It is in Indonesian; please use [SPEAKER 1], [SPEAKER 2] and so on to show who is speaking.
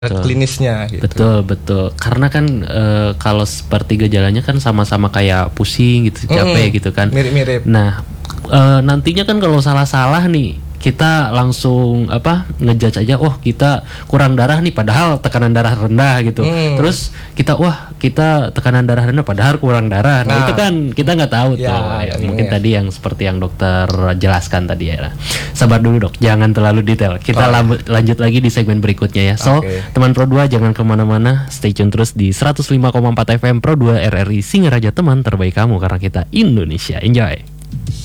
[SPEAKER 1] klinisnya gitu.
[SPEAKER 2] Betul. Karena kan kalau seperti gejalanya kan sama-sama kayak pusing gitu, capek gitu kan.
[SPEAKER 1] Mirip-mirip.
[SPEAKER 2] Nah, nantinya kan kalau salah-salah nih, kita langsung ngejudge aja, kita kurang darah nih padahal tekanan darah rendah gitu. Terus kita tekanan darah rendah padahal kurang darah. Nah, itu kan kita nggak tahu tuh. Mungkin tadi yang seperti yang dokter jelaskan tadi ya. Sabar dulu dok, jangan terlalu detail. Kita lanjut lagi di segmen berikutnya ya. So, teman Pro 2 jangan kemana-mana, stay tune terus di 105,4 FM Pro 2 RRI Singaraja, teman terbaik kamu karena kita Indonesia. Enjoy.